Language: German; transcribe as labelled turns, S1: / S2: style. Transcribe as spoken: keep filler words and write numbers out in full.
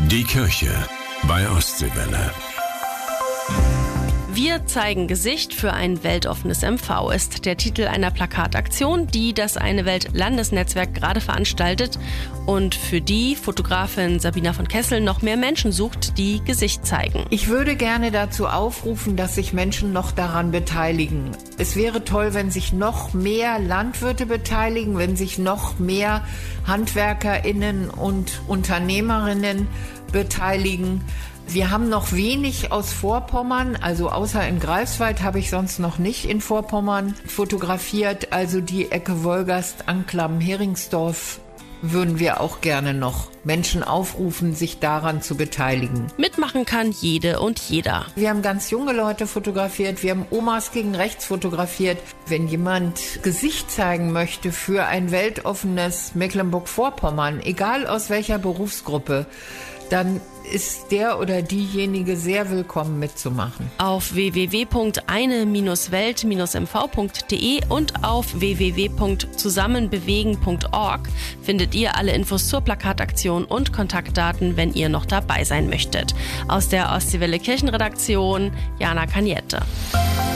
S1: Die Kirche bei Ostseewelle.
S2: Wir zeigen Gesicht für ein weltoffenes M V ist der Titel einer Plakataktion, die das Eine Welt Landesnetzwerk gerade veranstaltet und für die Fotografin Sabina von Kessel noch mehr Menschen sucht, die Gesicht zeigen.
S3: Ich würde gerne dazu aufrufen, dass sich Menschen noch daran beteiligen. Es wäre toll, wenn sich noch mehr Landwirte beteiligen, wenn sich noch mehr HandwerkerInnen und Unternehmerinnen beteiligen. Wir haben noch wenig aus Vorpommern, also außer in Greifswald habe ich sonst noch nicht in Vorpommern fotografiert. Also die Ecke Wolgast, Anklam, Heringsdorf würden wir auch gerne noch Menschen aufrufen, sich daran zu beteiligen.
S2: Mitmachen kann jede und jeder.
S3: Wir haben ganz junge Leute fotografiert, wir haben Omas gegen rechts fotografiert. Wenn jemand Gesicht zeigen möchte für ein weltoffenes Mecklenburg-Vorpommern, egal aus welcher Berufsgruppe, dann ist der oder diejenige sehr willkommen mitzumachen.
S2: Auf w w w punkt eine Welt M V punkt de und auf w w w punkt zusammenbewegen punkt org findet ihr alle Infos zur Plakataktion und Kontaktdaten, wenn ihr noch dabei sein möchtet. Aus der Ostseewelle Kirchenredaktion, Jana Kaniette.